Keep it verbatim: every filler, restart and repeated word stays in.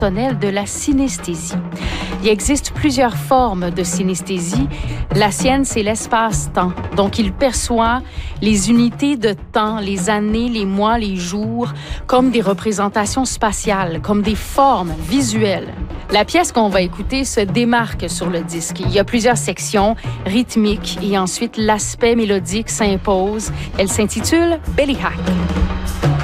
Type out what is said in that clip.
personnel de la synesthésie. Il existe plusieurs formes de synesthésie. La sienne, c'est l'espace-temps. Donc, il perçoit les unités de temps, les années, les mois, les jours, comme des représentations spatiales, comme des formes visuelles. La pièce qu'on va écouter se démarque sur le disque. Il y a plusieurs sections rythmiques et ensuite l'aspect mélodique s'impose. Elle s'intitule Bellyhack.